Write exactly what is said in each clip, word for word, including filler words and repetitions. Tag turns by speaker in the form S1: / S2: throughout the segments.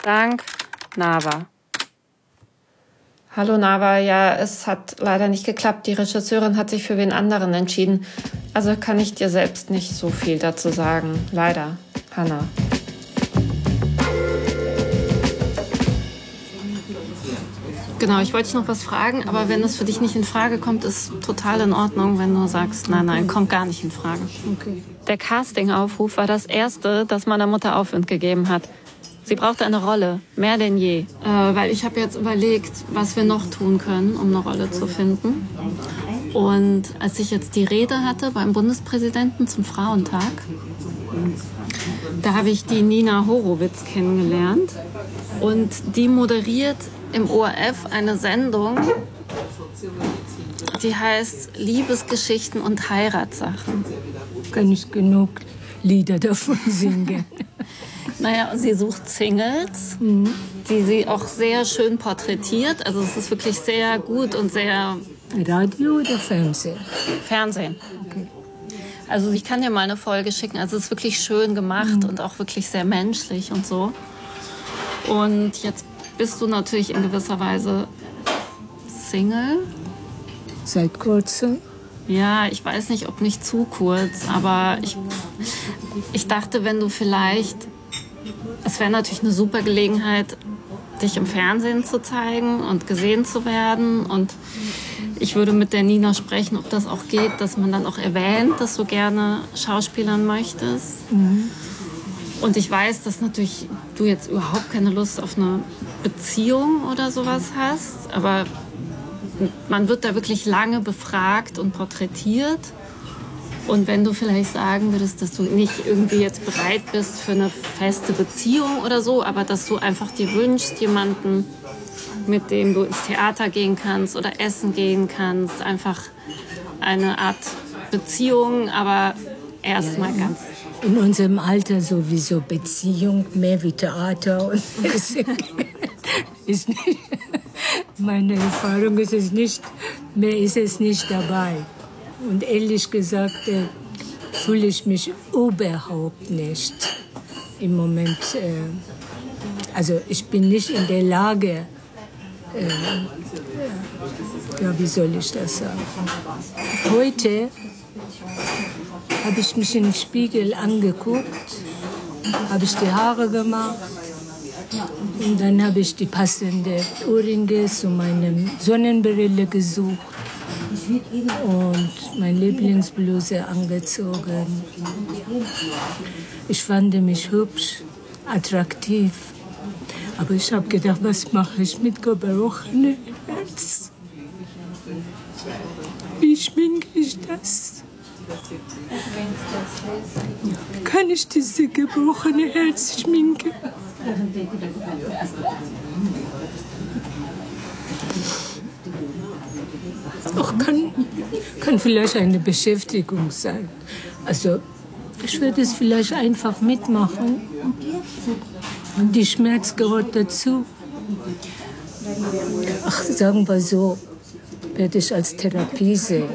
S1: Dank, Nava. Hallo Nava, ja, es hat leider nicht geklappt. Die Regisseurin hat sich für wen anderen entschieden. Also kann ich dir selbst nicht so viel dazu sagen. Leider, Hanna. Genau, ich wollte dich noch was fragen, aber wenn das für dich nicht in Frage kommt, ist total in Ordnung, wenn du sagst, nein, nein, kommt gar nicht in Frage. Okay. Der Casting-Aufruf war das erste, das meiner Mutter Aufwind gegeben hat. Sie brauchte eine Rolle, mehr denn je. Äh, weil ich habe jetzt überlegt, was wir noch tun können, um eine Rolle zu finden. Und als ich jetzt die Rede hatte beim Bundespräsidenten zum Frauentag, da habe ich die Nina Horowitz kennengelernt. Und die moderiert im O R F eine Sendung, die heißt Liebesgeschichten und Heiratssachen.
S2: Kann ich genug Lieder davon singen.
S1: Naja, und sie sucht Singles, mhm. die sie auch sehr schön porträtiert. Also es ist wirklich sehr gut und sehr...
S2: Radio oder Fernsehen?
S1: Fernsehen. Okay. Also ich kann dir mal eine Folge schicken. Also es ist wirklich schön gemacht mhm. und auch wirklich sehr menschlich und so. Und jetzt bist du natürlich in gewisser Weise Single.
S2: Seit kurzem?
S1: Ja, ich weiß nicht, ob nicht zu kurz, aber ich, ich dachte, wenn du vielleicht... Es wäre natürlich eine super Gelegenheit, dich im Fernsehen zu zeigen und gesehen zu werden. Und ich würde mit der Nina sprechen, ob das auch geht, dass man dann auch erwähnt, dass du gerne schauspielern möchtest. Mhm. Und ich weiß, dass natürlich du jetzt überhaupt keine Lust auf eine Beziehung oder sowas hast. Aber man wird da wirklich lange befragt und porträtiert. Und wenn du vielleicht sagen würdest, dass du nicht irgendwie jetzt bereit bist für eine feste Beziehung oder so, aber dass du einfach dir wünschst, jemanden, mit dem du ins Theater gehen kannst oder essen gehen kannst, einfach eine Art Beziehung, aber erstmal ja, ganz.
S2: In unserem Alter sowieso Beziehung, mehr wie Theater und Essen ist nicht. Meine Erfahrung ist es nicht, mehr ist es nicht dabei. Und ehrlich gesagt äh, fühle ich mich überhaupt nicht im Moment. Äh, also ich bin nicht in der Lage, äh, ja, wie soll ich das sagen? Heute habe ich mich im Spiegel angeguckt, habe ich die Haare gemacht und dann habe ich die passende Ohrringe zu meiner Sonnenbrille gesucht. Und meine Lieblingsbluse angezogen. Ich fand mich hübsch, attraktiv. Aber ich habe gedacht, was mache ich mit gebrochenem Herz? Wie schminke ich das? Kann ich dieses gebrochene Herz schminken? Auch kann, kann vielleicht eine Beschäftigung sein. Also ich würde es vielleicht einfach mitmachen. Die Schmerz gehört dazu. Ach, sagen wir so, werde ich als Therapie sehen.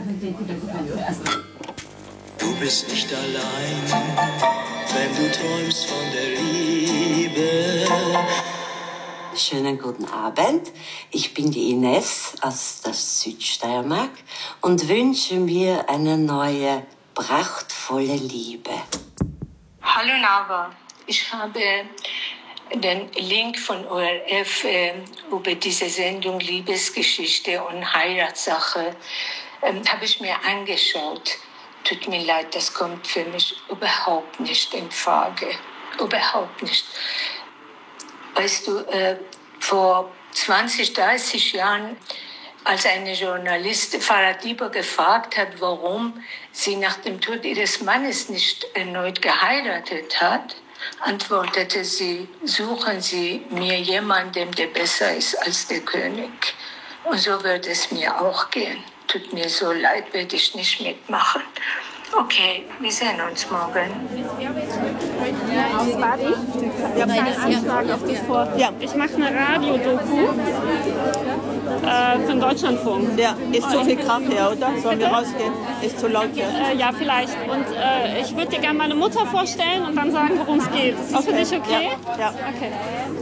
S3: Du bist nicht allein, wenn du träumst von der Liebe.
S4: Schönen guten Abend. Ich bin die Ines aus der Südsteiermark und wünsche mir eine neue, prachtvolle Liebe.
S5: Hallo Nava, ich habe den Link von O R F äh, über diese Sendung Liebesgeschichte und Heiratssache äh, habe ich mir angeschaut. Tut mir leid, das kommt für mich überhaupt nicht in Frage. Überhaupt nicht. Weißt du, äh, vor zwanzig, dreißig Jahren, als eine Journalistin Farah Diba gefragt hat, warum sie nach dem Tod ihres Mannes nicht erneut geheiratet hat, antwortete sie, suchen Sie mir jemanden, der besser ist als der König. Und so wird es mir auch gehen. Tut mir so leid, werde ich nicht mitmachen. Okay, wir sehen uns morgen.
S1: Ich habe einen Antrag auf dich vor. Ja. Ich mache eine Radiodoku äh, für den Deutschlandfunk.
S6: Ja, ist zu viel Krach hier, oder? Sollen wir rausgehen? Ist zu laut hier.
S1: Äh, ja, vielleicht. Und äh, ich würde dir gerne meine Mutter vorstellen und dann sagen, worum es geht. Ist das okay. Für dich okay?
S6: Ja. Ja.
S1: Okay.